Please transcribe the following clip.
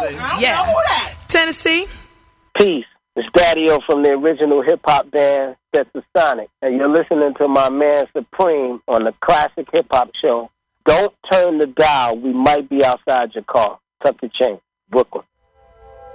Yeah. Tennessee. Peace. It's Daddy-O from the original hip-hop band, Sonic, and you're listening to my man Supreme on the Classic Hip Hop Show. Don't turn the dial. We might be outside your car. Tuck your chain. Brooklyn.